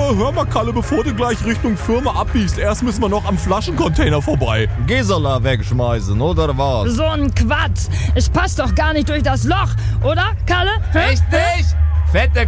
hör mal, Kalle, bevor du gleich Richtung Firma abbiegst, erst müssen wir noch am Flaschencontainer vorbei. Gisela wegschmeißen, oder was? So ein Quatsch. Es passt doch gar nicht durch das Loch, oder, Kalle? Echt nicht? Fette